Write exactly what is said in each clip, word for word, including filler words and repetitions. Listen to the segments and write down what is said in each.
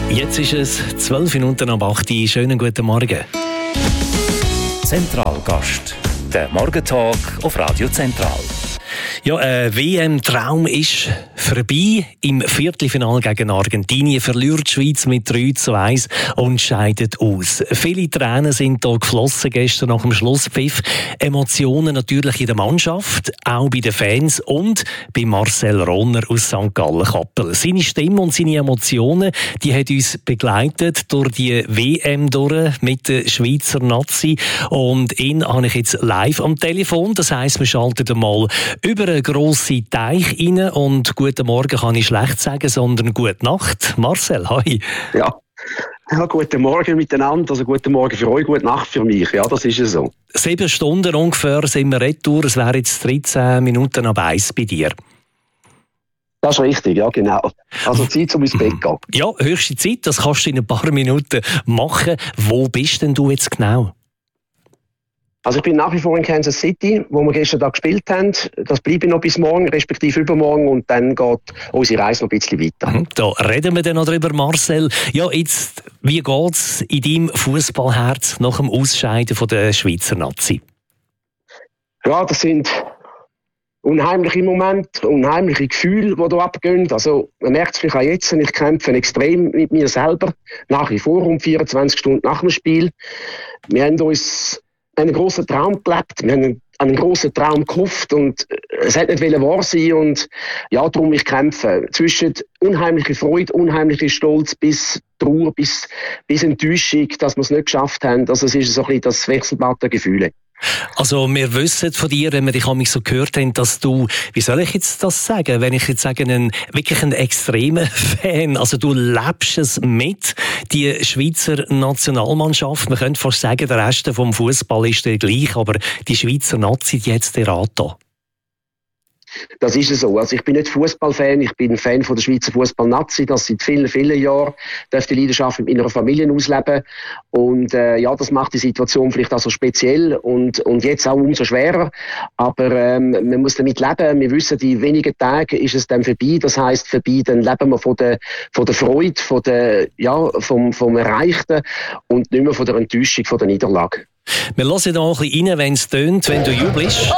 Jetzt ist es zwölf Minuten ab acht Uhr. Schönen guten Morgen. Zentralgast. Der Morgentalk auf Radio Zentral. Ja, äh, W M-Traum ist vorbei. Im Viertelfinale gegen Argentinien verliert die Schweiz mit drei zu eins und scheidet aus. Viele Tränen sind da geflossen gestern nach dem Schlusspfiff. Emotionen natürlich in der Mannschaft, auch bei den Fans und bei Marcel Rohner aus Sankt Gallen-Kappel. Seine Stimme und seine Emotionen, die hat uns begleitet durch die W M durch mit der Schweizer Nazi. Und ihn habe ich jetzt live am Telefon. Das heisst, wir schalten mal über einen grossen Teich rein und guten Morgen kann ich schlecht sagen, sondern gute Nacht. Marcel, hi. Ja. Ja, guten Morgen miteinander, also guten Morgen für euch, gute Nacht für mich, ja, das ist ja so. Sieben Stunden ungefähr sind wir retour, es wären jetzt dreizehn Minuten ab eins bei dir. Das ist richtig, ja genau. Also Zeit, um ins Bett zu gehen. Ja, höchste Zeit, das kannst du in ein paar Minuten machen. Wo bist denn du jetzt genau? Also ich bin nach wie vor in Kansas City, wo wir gestern da gespielt haben. Das bleibe ich noch bis morgen, respektive übermorgen, und dann geht unsere Reise noch ein bisschen weiter. Da reden wir dann noch drüber, Marcel. Ja, jetzt, wie geht's in deinem Fußballherz nach dem Ausscheiden von der Schweizer Nazi? Ja, das sind unheimliche Momente, unheimliche Gefühle, die hier abgehen. Also man merkt es vielleicht auch jetzt, ich kämpfe extrem mit mir selber, nach wie vor um vierundzwanzig Stunden nach dem Spiel. Wir haben uns einen grossen Traum gelebt, wir haben einen, einen grossen Traum gehofft und es hat nicht wahr sein und ja, darum ich kämpfe. Zwischen unheimliche Freude, unheimliche Stolz bis Trauer, bis, bis Enttäuschung, dass wir es nicht geschafft haben. Also es ist so ein bisschen das Wechselbad der Gefühle. Also wir wissen von dir, wenn wir dich einmal so gehört haben, dass du, wie soll ich jetzt das sagen, wenn ich jetzt sage, ein, wirklich ein extremer Fan, also du lebst es mit, die Schweizer Nationalmannschaft, man könnte fast sagen, der Rest vom Fußball ist der gleich, aber die Schweizer Nazi, die jetzt der Rata. Das ist es so. Also ich bin nicht Fußballfan, ich bin Fan von der Schweizer Fußball-Nazi. Das seit vielen, vielen Jahren. Ich darf die Leidenschaft mit meiner Familie ausleben. Und äh, ja, das macht die Situation vielleicht auch so speziell und, und jetzt auch umso schwerer. Aber ähm, man muss damit leben. Wir wissen, in wenigen Tagen ist es dann vorbei. Das heisst, vorbei, dann leben wir von der, von der Freude, von der, ja, vom, vom Erreichten und nicht mehr von der Enttäuschung, von der Niederlage. Wir hören da ein bisschen rein, wenn es tönt, wenn du jubelst.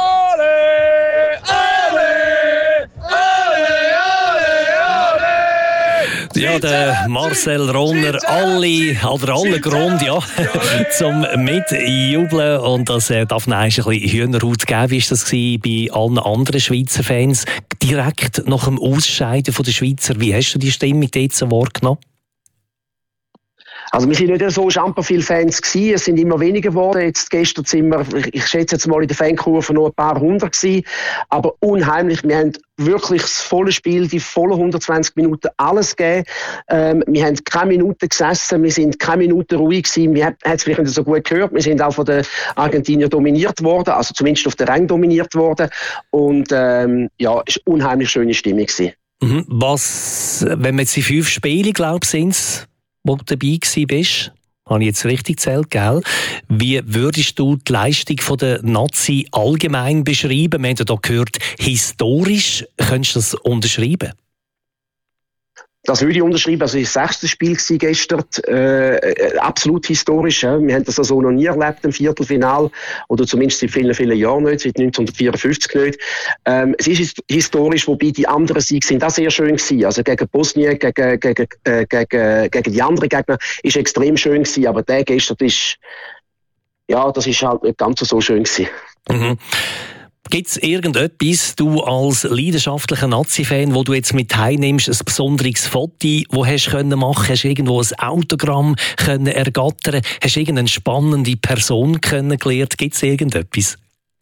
Ja, der Marcel Rohner, alle, oder alle Grund, ja, zum Mitjubeln. Und das äh, darf ein bisschen Hühnerhaut geben. Wie war das bei allen anderen Schweizer Fans? Direkt nach dem Ausscheiden von der Schweizer, wie hast du die Stimmung dort wahrgenommen? Also wir sind nicht so schamper viele Fans gewesen, es sind immer weniger geworden. Jetzt gestern sind wir, ich schätze jetzt mal in der Fankurve noch ein paar hundert gewesen, aber unheimlich. Wir haben wirklich das volle Spiel, die vollen hundertzwanzig Minuten alles gegeben. Ähm, wir haben keine Minute gesessen, wir sind keine Minute ruhig gewesen. Wir haben es vielleicht nicht so gut gehört. Wir sind auch von den Argentiniern dominiert worden, also zumindest auf den Rang dominiert worden. Und ähm, ja, es war eine unheimlich schöne Stimmung gewesen. Mhm. Was, wenn wir jetzt die fünf Spiele, glaube ich, sind, wo du dabei gewesen bist, habe ich jetzt richtig gezählt, gell? Wie würdest du die Leistung der Nazi allgemein beschreiben? Wir haben ja da gehört, historisch. Könntest du das unterschreiben? Das würde ich unterschreiben. Also das sechste Spiel war gestern äh, absolut historisch. Ja. Wir haben das also noch nie erlebt im Viertelfinal oder zumindest seit vielen, vielen Jahren nicht, seit neunzehnhundertvierundfünfzig nicht. Ähm, es ist historisch, wobei die anderen Siege sind auch sehr schön gewesen. Also gegen Bosnien, gegen, gegen, äh, gegen, gegen die anderen Gegner ist extrem schön gewesen. Aber der gestern ist, ja, das ist halt nicht ganz so schön gewesen. Mhm. Gibt es irgendetwas, du als leidenschaftlicher Nazi-Fan, wo du jetzt mit heimnimmst, ein besonderes Foto, das hast du können machen? Hast du irgendwo ein Autogramm können ergattern? Hast du irgendeine spannende Person kennengelernt? Gibt es irgendetwas?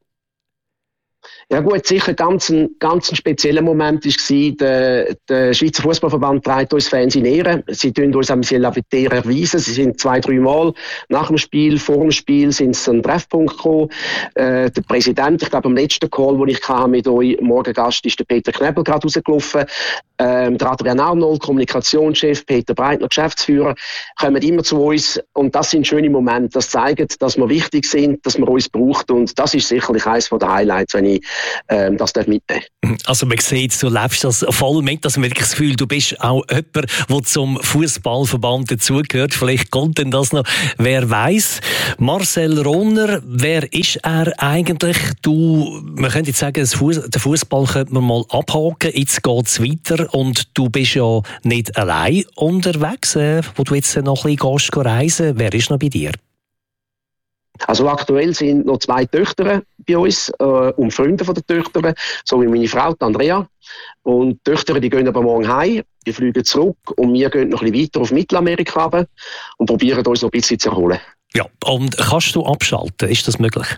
Ja gut, sicher ganz ein ganz ein spezieller Moment war, der, der Schweizer Fußballverband trägt uns Fans in Ehre. Sie tun uns am Lavetier erweisen. Sie sind zwei, drei Mal nach dem Spiel, vor dem Spiel sind sie an den Treffpunkt gekommen. Äh, der Präsident, ich glaube am letzten Call, den ich hatte mit euch, Morgengast, ist der Peter Knebel gerade rausgelaufen. Ähm, der Adrian Arnold, Kommunikationschef, Peter Breitner, Geschäftsführer, kommen immer zu uns. Und das sind schöne Momente. Das zeigt, dass wir wichtig sind, dass man uns braucht. Und das ist sicherlich eines der Highlights, wenn ich ähm, das darf mitnehmen. Also man sieht, du lebst das voll mit, dass man wirklich das Gefühl, du bist auch jemand, der zum Fußballverband dazugehört. Vielleicht kommt denn das noch, wer weiß. Marcel Rohner, wer ist er eigentlich? Du, man könnte jetzt sagen, den Fußball könnte man mal abhaken, jetzt geht es weiter und du bist ja nicht allein unterwegs, äh, wo du jetzt noch ein bisschen gehst, reisen. Wer ist noch bei dir? Also aktuell sind noch zwei Töchter bei uns äh, und Freunde von den Töchtern, so wie meine Frau, die Andrea. Und die Töchter, die gehen aber morgen heim, die fliegen zurück und wir gehen noch ein bisschen weiter auf Mittelamerika runter und probieren uns noch ein bisschen zu erholen. Ja, und kannst du abschalten? Ist das möglich?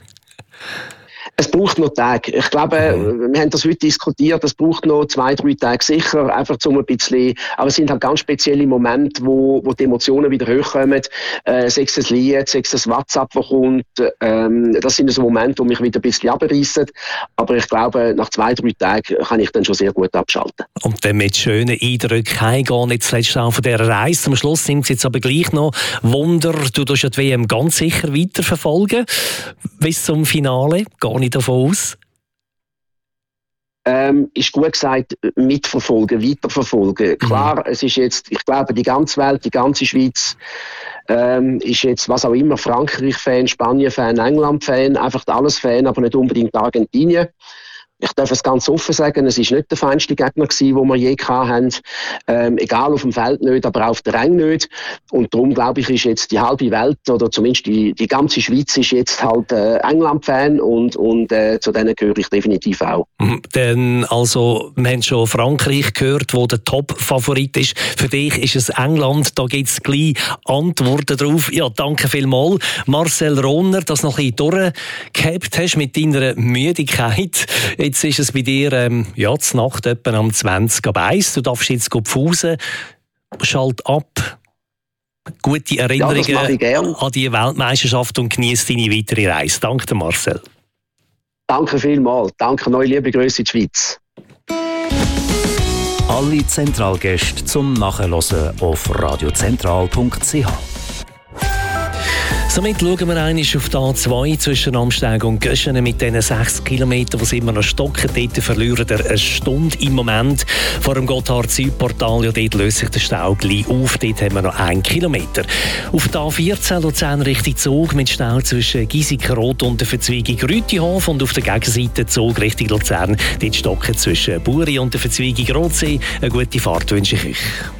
Es braucht noch Tage. Ich glaube, mhm. wir haben das heute diskutiert, es braucht noch zwei, drei Tage sicher, einfach um ein bisschen, aber es sind halt ganz spezielle Momente, wo, wo die Emotionen wieder hochkommen, äh, sei es ein Lied, sei es ein WhatsApp, das kommt, ähm, das sind so Momente, die mich wieder ein bisschen abreißen, aber ich glaube, nach zwei, drei Tagen kann ich dann schon sehr gut abschalten. Und dann mit schönen Eindrücken heimgehen, nicht zuletzt auch von dieser Reise. Am Schluss nimmt es jetzt aber gleich noch Wunder, du darfst ja die W M ganz sicher weiterverfolgen, bis zum Finale, gar nicht davon aus? Ähm, ist gut gesagt, mitverfolgen, weiterverfolgen. Klar, mhm. es ist jetzt, ich glaube, die ganze Welt, die ganze Schweiz ähm, ist jetzt, was auch immer, Frankreich-Fan, Spanien-Fan, England-Fan, einfach alles Fan, aber nicht unbedingt Argentinien. Ich darf es ganz offen sagen, es war nicht der feinste Gegner gewesen, den wir je hatten. Ähm, egal auf dem Feld nicht, aber auch auf der Rang nicht. Und darum, glaube ich, ist jetzt die halbe Welt, oder zumindest die, die ganze Schweiz, ist jetzt halt äh, England-Fan und, und äh, zu denen gehöre ich definitiv auch. Mhm. Denn, also, wir haben schon Frankreich gehört, wo der Top-Favorit ist. Für dich ist es England, da gibt es gleich Antworten drauf. Ja, danke vielmals. Marcel Rohner, dass du noch ein bisschen durchgehabt hast mit deiner Müdigkeit. Jetzt ist es bei dir ähm, ja, zur Nacht etwa am zwanzig ab eins. Du darfst jetzt pausen, schalt ab. Gute Erinnerungen ja, an die Weltmeisterschaft und genieß deine weitere Reise. Danke, Marcel. Danke vielmals. Danke, neue liebe Grüße in die Schweiz. Alle Zentralgäste zum Nachhören auf radiozentral punkt c h. Somit schauen wir einmal auf die A zwei zwischen Amsteg und Göschenen mit diesen sechs Kilometern, die sind immer noch stocken. Dort verlieren wir eine Stunde im Moment. Vor dem Gotthard-Südportal, ja, dort löst sich der Stau gleich auf. Dort haben wir noch einen Kilometer. Auf der A vierzehn Luzern Richtung Zug mit Stau zwischen Giesikenrot und der Verzweigung Rütihof und auf der Gegenseite Zug Richtung Luzern. Dort stocken zwischen Buri und der Verzweigung Rotsee. Eine gute Fahrt wünsche ich euch.